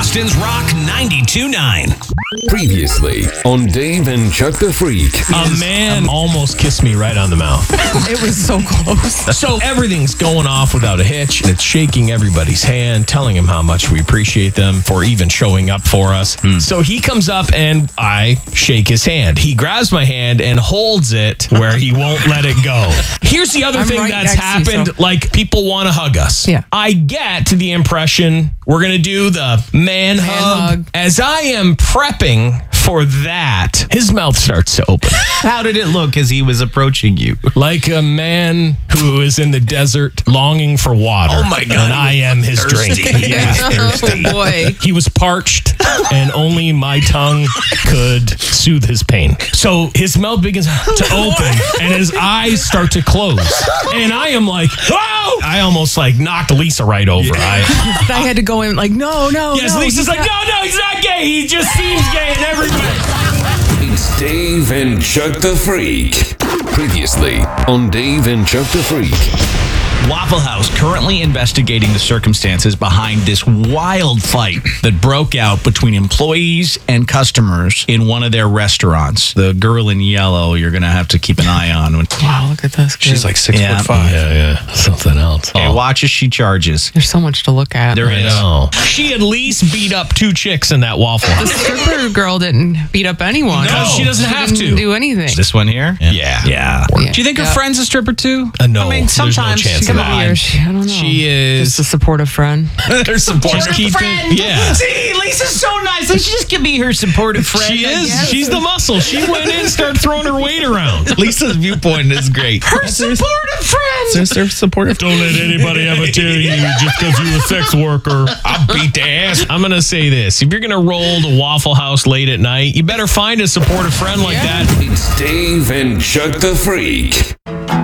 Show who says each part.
Speaker 1: Houston's Rock 92.9.
Speaker 2: Previously on Dave and Chuck the Freak.
Speaker 3: A man almost kissed me right on the mouth.
Speaker 4: It was so close.
Speaker 3: So everything's going off without a hitch. It's shaking everybody's hand, telling him how much we appreciate them for even showing up for us. So he comes up and I shake his hand. He grabs my hand and holds it where he won't let it go. Here's the other
Speaker 4: I'm
Speaker 3: thing
Speaker 4: right
Speaker 3: that's
Speaker 4: next to you,
Speaker 3: happened.
Speaker 4: so-
Speaker 3: Like, people want to hug us.
Speaker 4: Yeah.
Speaker 3: I get the impression we're going to do the man hug.
Speaker 4: hug.
Speaker 3: As I am prepping for that, his mouth starts to open.
Speaker 5: How did it look as he was approaching you?
Speaker 3: Like a man who is in the desert longing for water.
Speaker 5: Oh my God.
Speaker 3: And I am his drink. Yeah.
Speaker 4: Oh boy.
Speaker 3: He was parched and only my tongue could soothe his pain. So his mouth begins to open and his eyes start to close. And I am like, oh! I almost like knocked Lisa right over.
Speaker 4: I had to go in like, no.
Speaker 3: Yes,
Speaker 4: no,
Speaker 3: Lisa's
Speaker 4: he's
Speaker 3: like,
Speaker 4: not-
Speaker 3: no, he's not gay. He just seems gay in every way.
Speaker 2: It's Dave and Chuck the Freak. Previously on Dave and Chuck the Freak.
Speaker 5: Waffle House currently investigating the circumstances behind this wild fight that broke out between employees and customers in one of their restaurants. The girl in yellow, you're going to have to keep an eye on.
Speaker 4: Wow, look at this.
Speaker 6: She's like 6'5".
Speaker 3: Yeah. Something else.
Speaker 5: Okay, watch as she charges.
Speaker 4: There's so much to look at.
Speaker 5: There
Speaker 3: I
Speaker 5: is.
Speaker 3: know. She at least beat up 2 chicks in that Waffle
Speaker 4: The
Speaker 3: House.
Speaker 4: stripper girl didn't beat up anyone.
Speaker 3: No, she doesn't have
Speaker 4: didn't
Speaker 3: to.
Speaker 4: do anything.
Speaker 5: This one here?
Speaker 3: Yeah.
Speaker 5: Yeah.
Speaker 4: Yeah.
Speaker 5: Do you think her
Speaker 4: Yeah.
Speaker 5: friend's a stripper too?
Speaker 3: No,
Speaker 5: I mean,
Speaker 3: there's no
Speaker 5: sometimes
Speaker 3: chance
Speaker 5: come
Speaker 3: of that.
Speaker 5: on.
Speaker 4: I don't know.
Speaker 3: She is-
Speaker 4: just a supportive friend.
Speaker 5: Her supportive
Speaker 3: keep it-
Speaker 5: friend.
Speaker 3: yeah.
Speaker 5: See, Lisa's so nice. She just give me her supportive friend.
Speaker 3: She
Speaker 5: I
Speaker 3: is.
Speaker 5: guess.
Speaker 3: She's the muscle. She went in and started throwing her weight around.
Speaker 5: Lisa's viewpoint is great. Her supportive friend.
Speaker 6: They're supportive.
Speaker 3: Don't let anybody ever tell you just because you're a sex worker, I'll beat the ass. I'm going to say this. If you're going to roll to Waffle House late at night, you better find a supportive friend like that.
Speaker 2: It's Dave and Chuck the Freak.